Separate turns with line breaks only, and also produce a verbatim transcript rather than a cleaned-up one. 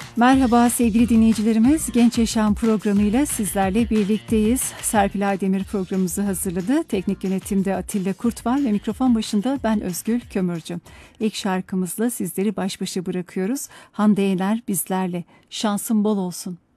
Merhaba sevgili dinleyicilerimiz, Genç Yaşam programıyla sizlerle birlikteyiz. Serpil Aydemir programımızı hazırladı. Teknik yönetimde Atilla Kurt var ve mikrofon başında ben Özgül Kömürcü. İlk şarkımızla sizleri baş başa bırakıyoruz. Hande Yener bizlerle. Şansın bol olsun.